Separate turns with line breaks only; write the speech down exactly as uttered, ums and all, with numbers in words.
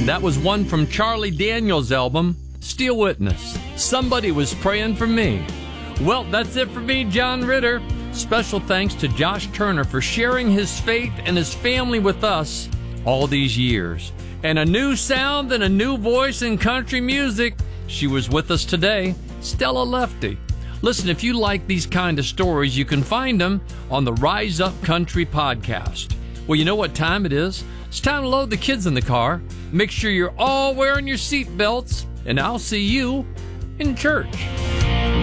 That was one from Charlie Daniels' album, Steel Witness. Somebody was praying for me. Well, that's it for me, John Ritter. Special thanks to Josh Turner for sharing his faith and his family with us all these years. And a new sound and a new voice in country music. She was with us today, Stella Lefty. Listen, if you like these kind of stories, you can find them on the Rise Up Country podcast. Well, you know what time it is? It's time to load the kids in the car. Make sure you're all wearing your seat belts, and I'll see you in church.